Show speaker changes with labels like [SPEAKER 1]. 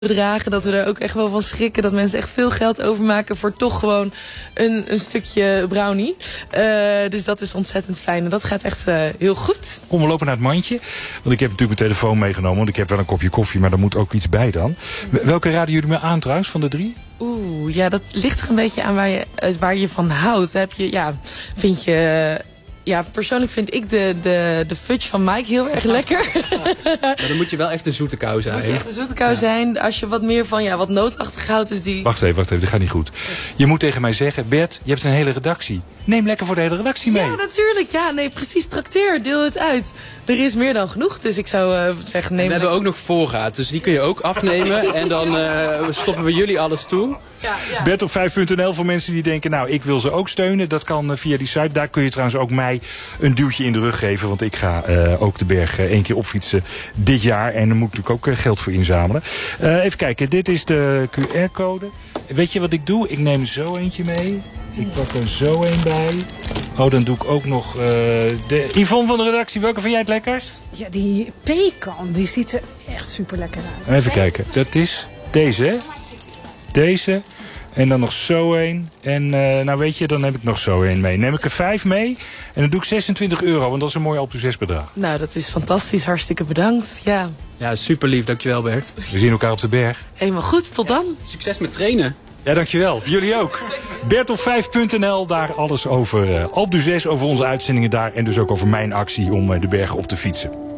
[SPEAKER 1] bedragen, dat we er ook echt wel van schrikken. Dat mensen echt veel geld overmaken voor toch gewoon een stukje brownie. Dus dat is ontzettend fijn. En dat gaat echt heel goed.
[SPEAKER 2] Kom, we lopen naar het mandje. Want ik heb natuurlijk mijn telefoon meegenomen. Want ik heb wel een kopje koffie, maar daar moet ook iets bij dan. Welke raden jullie me aan trouwens van de 3?
[SPEAKER 1] Oeh, ja, dat ligt er een beetje aan waar je van houdt. Heb je, ja, vind je... Ja, persoonlijk vind ik de fudge van Mike heel erg lekker.
[SPEAKER 3] Maar dan moet je wel echt een zoete kou zijn.
[SPEAKER 1] Moet je echt een zoete kou zijn. Als je wat meer van wat nootachtig houdt, is die...
[SPEAKER 2] Wacht even, dit gaat niet goed. Je moet tegen mij zeggen, Bert, je hebt een hele redactie. Neem lekker voor de hele redactie mee.
[SPEAKER 1] Ja, natuurlijk. Ja, nee, precies. Trakteer. Deel het uit. Er is meer dan genoeg, dus ik zou zeggen...
[SPEAKER 3] We hebben ook nog voorraad, dus die kun je ook afnemen. En dan stoppen we jullie alles toe.
[SPEAKER 1] Ja.
[SPEAKER 2] Bert op 5.nl voor mensen die denken, nou, ik wil ze ook steunen. Dat kan via die site. Daar kun je trouwens ook mij een duwtje in de rug geven. Want ik ga ook de berg 1 keer opfietsen dit jaar. En daar moet ik natuurlijk ook geld voor inzamelen. Even kijken, dit is de QR-code. Weet je wat ik doe? Ik neem zo eentje mee. Ik pak er zo een bij. Oh, dan doe ik ook nog de Yvonne van de redactie. Welke vind jij het lekkerst?
[SPEAKER 4] Ja, die pekan, die ziet er echt super lekker uit.
[SPEAKER 2] Even kijken. Dat is deze, hè? Deze. En dan nog zo een. En nou weet je, dan heb ik nog zo een mee. Neem ik er 5 mee. En dan doe ik €26. Want dat is een mooi Alpe d'Huez bedrag.
[SPEAKER 1] Nou, dat is fantastisch. Hartstikke bedankt. Ja.
[SPEAKER 3] Ja, super lief. Dankjewel, Bert.
[SPEAKER 2] We zien elkaar op de berg.
[SPEAKER 1] Helemaal goed. Tot dan.
[SPEAKER 3] Succes met trainen.
[SPEAKER 2] Ja, dankjewel. Jullie ook. Bert op 5.nl, daar alles over Alpe d'Huez, over onze uitzendingen daar. En dus ook over mijn actie om de bergen op te fietsen.